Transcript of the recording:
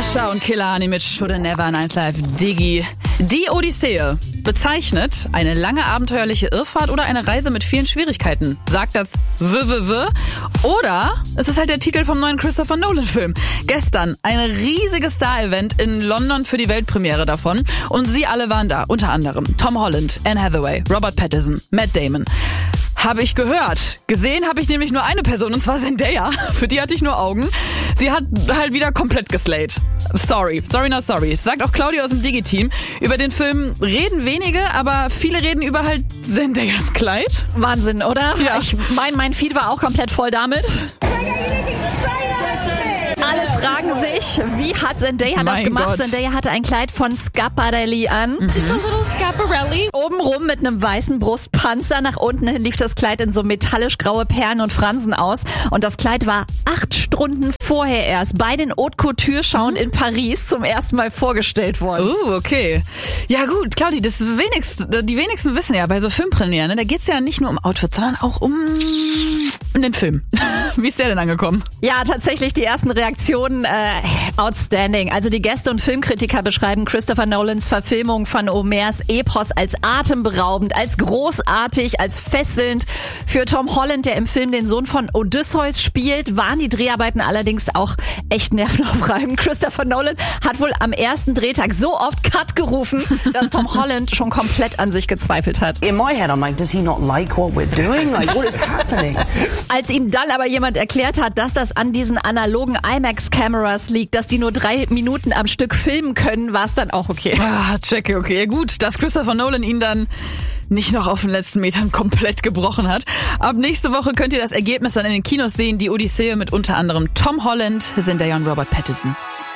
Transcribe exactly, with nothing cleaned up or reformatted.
Usher und Kehlani mit Shoulda Never in eins Live Diggi. Die Odyssee bezeichnet eine lange abenteuerliche Irrfahrt oder eine Reise mit vielen Schwierigkeiten. Sagt das W W W? Oder es ist halt der Titel vom neuen Christopher Nolan-Film. Gestern ein riesiges Star-Event in London für die Weltpremiere davon. Und sie alle waren da. Unter anderem Tom Holland, Anne Hathaway, Robert Pattinson, Matt Damon. Habe ich gehört. Gesehen habe ich nämlich nur eine Person, und zwar Zendaya. Für die hatte ich nur Augen. Sie hat halt wieder komplett geslayed. Sorry, sorry not sorry. Sagt auch Claudia aus dem Digi-Team. Über den Film reden wenige, aber viele reden über halt Zendayas Kleid. Wahnsinn, oder? Ja. Ich mein, mein Feed war auch komplett voll damit. Alle fragen sich, wie hat Zendaya das Mein gemacht? Gott. Zendaya hatte ein Kleid von Schiaparelli an. Just a little Schiaparelli. Obenrum mit einem weißen Brustpanzer. Nach unten hin lief das Kleid in so metallisch graue Perlen und Fransen aus. Und das Kleid war acht Stunden vorher erst bei den Haute Couture-Schauen in Paris zum ersten Mal vorgestellt worden. Uh, okay. Ja gut, Claudi, das wenigste, die wenigsten wissen ja, bei so Filmpremieren, ne, da geht's ja nicht nur um Outfits, sondern auch um, um den Film. Wie ist der denn angekommen? Ja, tatsächlich die ersten Reaktionen äh, outstanding. Also die Gäste und Filmkritiker beschreiben Christopher Nolans Verfilmung von Homers Epos als atemberaubend, als großartig, als fesselnd. Für Tom Holland, der im Film den Sohn von Odysseus spielt, waren die Dreharbeiten allerdings auch echt nervenaufreibend. Christopher Nolan hat wohl am ersten Drehtag so oft Cut gerufen, dass Tom Holland schon komplett an sich gezweifelt hat. In my head, I'm like, does he not like what we're doing? Like, what is happening? Als ihm dann aber jemand erklärt hat, dass das an diesen analogen IMAX-Cameras liegt, dass die nur drei Minuten am Stück filmen können, war es dann auch okay. Ah, checke, okay. Gut, dass Christopher Nolan ihn dann nicht noch auf den letzten Metern komplett gebrochen hat. Ab nächste Woche könnt ihr das Ergebnis dann in den Kinos sehen. Die Odyssee mit unter anderem Tom Holland, Zendaya und Robert Pattinson.